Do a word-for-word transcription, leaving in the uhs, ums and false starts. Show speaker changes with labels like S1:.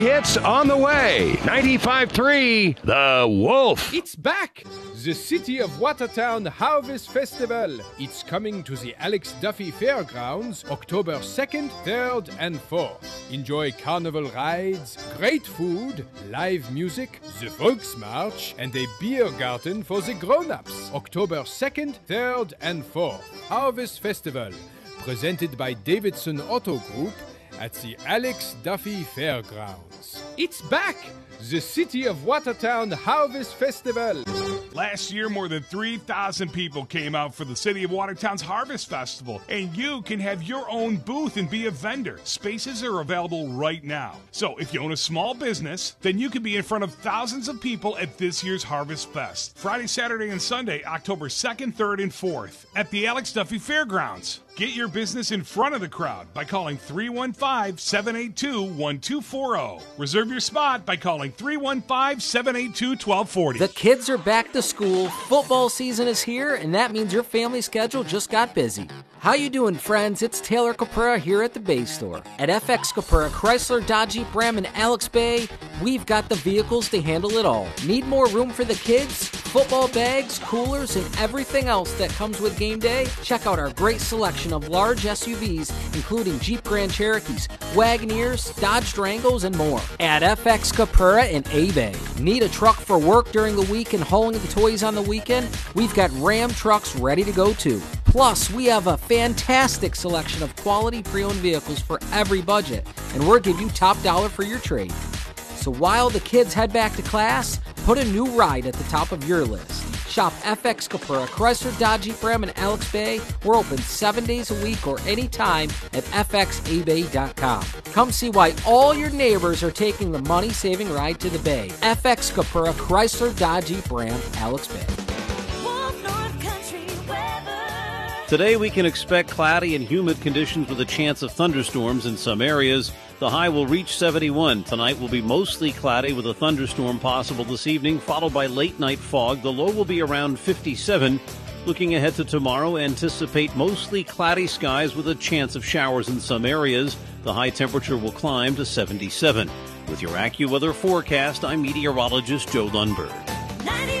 S1: Hits on the way. ninety-five point three, The Wolf.
S2: It's back! The City of Watertown Harvest Festival. It's coming to the Alex Duffy Fairgrounds October second, third, and fourth. Enjoy carnival rides, great food, live music, the Volksmarch, and a beer garden for the grown-ups. October second, third, and fourth. Harvest Festival, presented by Davidson Auto Group at the Alex Duffy Fairgrounds. It's back! The City of Watertown Harvest Festival.
S3: Last year, more than three thousand people came out for the City of Watertown's Harvest Festival, and you can have your own booth and be a vendor. Spaces are available right now. So if you own a small business, then you can be in front of thousands of people at this year's Harvest Fest. Friday, Saturday, and Sunday, October second, third, and fourth at the Alex Duffy Fairgrounds. Get your business in front of the crowd by calling three one five, seven eight two, one two four zero. Reserve your spot by calling three one five, seven eight two, one two four zero.
S4: The kids are back to school, football season is here, and that means your family schedule just got busy. How you doing, friends? It's Taylor Capura here at the Bay Store. At F X Capura, Chrysler, Dodge, Jeep, Ram, and Alex Bay, we've got the vehicles to handle it all. Need more room for the kids? Football bags, coolers, and everything else that comes with game day? Check out our great selection of large S U Vs, including Jeep Grand Cherokees, Wagoneers, Dodge Durangos, and more. At F X Capura in A-Bay. Need a truck for work during the week and hauling the toys on the weekend? We've got Ram trucks ready to go too. Plus, we have a fantastic selection of quality pre-owned vehicles for every budget, and we'll give you top dollar for your trade. So while the kids head back to class, put a new ride at the top of your list. Shop F X Capura, Chrysler, Dodge, Jeep, Ram, and Alex Bay. We're open seven days a week or anytime at f x a bay dot com. Come see why all your neighbors are taking the money-saving ride to the Bay. F X Capura, Chrysler, Dodge, Jeep, Ram, Alex Bay.
S5: Today we can expect cloudy and humid conditions with a chance of thunderstorms in some areas. The high will reach seventy-one. Tonight will be mostly cloudy with a thunderstorm possible this evening, followed by late night fog. The low will be around fifty-seven. Looking ahead to tomorrow, anticipate mostly cloudy skies with a chance of showers in some areas. The high temperature will climb to seventy-seven. With your AccuWeather forecast, I'm meteorologist Joe Lundberg.